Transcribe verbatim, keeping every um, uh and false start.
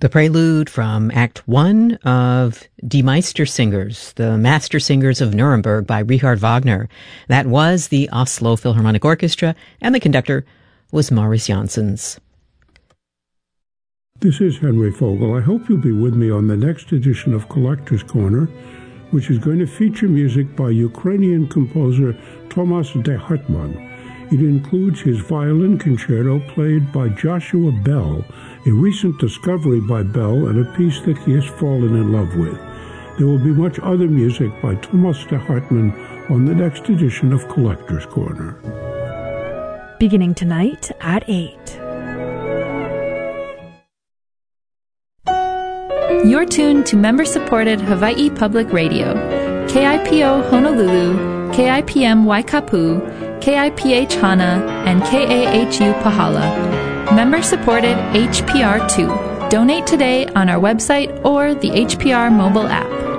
The prelude from Act One of Die Meistersingers, the Master Singers of Nuremberg by Richard Wagner. That was the Oslo Philharmonic Orchestra, and the conductor was Maurice Janssens. This is Henry Fogel. I hope you'll be with me on the next edition of Collector's Corner, which is going to feature music by Ukrainian composer Tomas de Hartmann. It includes his violin concerto played by Joshua Bell, a recent discovery by Bell and a piece that he has fallen in love with. There will be much other music by Tomas de Hartmann on the next edition of Collector's Corner. Beginning tonight at eight. You're tuned to member-supported Hawaii Public Radio, K I P O Honolulu, K I P M Waikapu, K I P H Hana, and K A H U Pahala. Member-supported H P R two. Donate today on our website or the H P R mobile app.